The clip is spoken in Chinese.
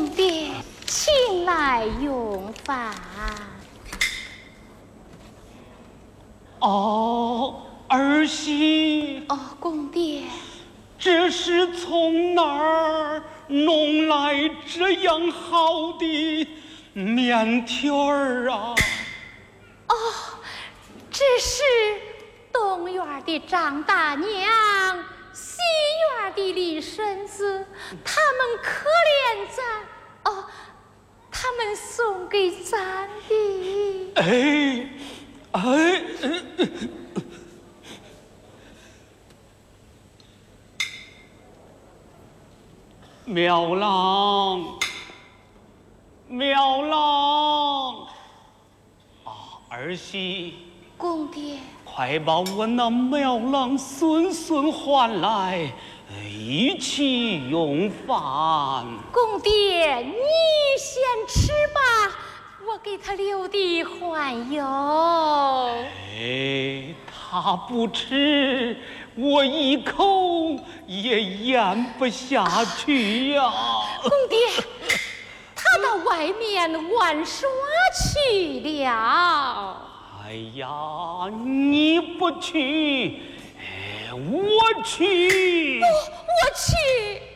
公爹，请来用饭。 哦，儿媳。 哦，公爹， 这是从哪儿弄来这样好的面条儿啊？ 哦，这是东院的张大娘，西院的李婶子，他们可怜咱，哦，他们送给咱的。 哎，哎，苗郎，苗郎，啊，儿媳， 公爹， 快把我那苗郎孙唤来，一起用饭。 公爹，你先吃吧，我给他留的还有。 哎，他不吃，我一口也咽不下去呀。 公爹，他到外面玩耍去了。 哎呀，你不去，哎，我去。 我去。